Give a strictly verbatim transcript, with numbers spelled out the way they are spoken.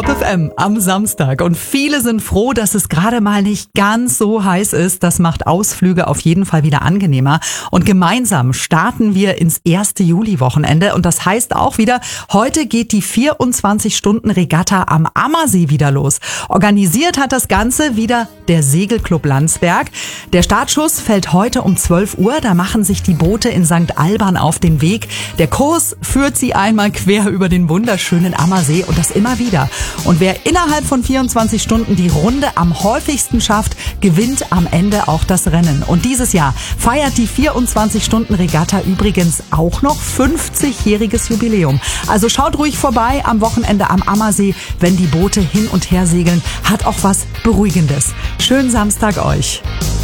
F M am Samstag und viele sind froh, dass es gerade mal nicht ganz so heiß ist. Das macht Ausflüge auf jeden Fall wieder angenehmer und gemeinsam starten wir ins erste Juli-Wochenende und das heißt auch wieder, heute geht die vierundzwanzig-Stunden-Regatta am Ammersee wieder los. Organisiert hat das Ganze wieder der Segelclub Landsberg. Der Startschuss fällt heute um zwölf Uhr, da machen sich die Boote in Sankt Alban auf den Weg. Der Kurs führt sie einmal quer über den wunderschönen Ammersee und das immer wieder. Und wer innerhalb von vierundzwanzig Stunden die Runde am häufigsten schafft, gewinnt am Ende auch das Rennen. Und dieses Jahr feiert die vierundzwanzig-Stunden-Regatta übrigens auch noch fünfzigjähriges Jubiläum. Also schaut ruhig vorbei am Wochenende am Ammersee, wenn die Boote hin und her segeln. Hat auch was Beruhigendes. Schönen Samstag euch.